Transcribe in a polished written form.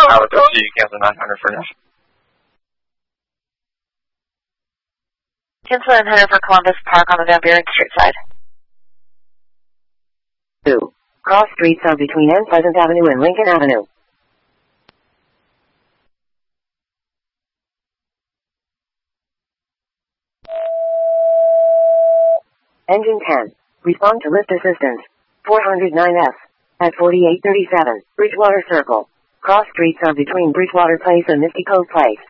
Tower, proceed, cancel 900 for now. Cancel 900 for Columbus Park on the Van Buren Street side. 2. Cross streets are between N Pleasant Avenue and Lincoln Avenue. Engine 10. Respond to lift assistance. 409F. At 4837, Bridgewater Circle. Cross streets are between Bridgewater Place and Misty Cove Place.